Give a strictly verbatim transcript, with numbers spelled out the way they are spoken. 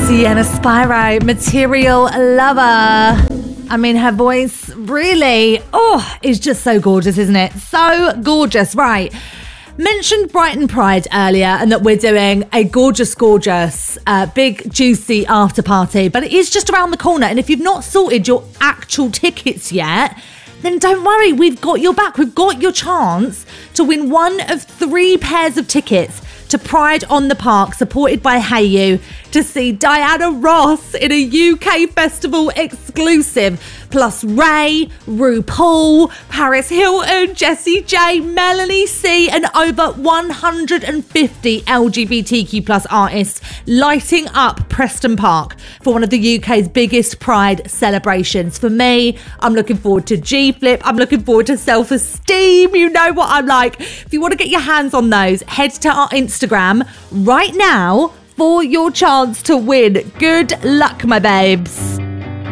Sienna Spyro, Material Lover. I mean, her voice really, oh, is just so gorgeous, isn't it? So gorgeous, right. Mentioned Brighton Pride earlier and that we're doing a gorgeous, gorgeous, uh, big, juicy after party, but it is just around the corner. And if you've not sorted your actual tickets yet, then don't worry, we've got your back. We've got your chance to win one of three pairs of tickets to Pride on the Park, supported by Hey You, to see Diana Ross in a U K festival exclusive, plus Ray, RuPaul, Paris Hilton, Jessie J, Melanie C, and over one hundred fifty L G B T Q plus artists lighting up Preston Park for one of the U K's biggest Pride celebrations. For me, I'm looking forward to G-Flip. I'm looking forward to Self-Esteem. You know what I'm like. If you want to get your hands on those, head to our Instagram right now for your chance to win. Good luck, my babes.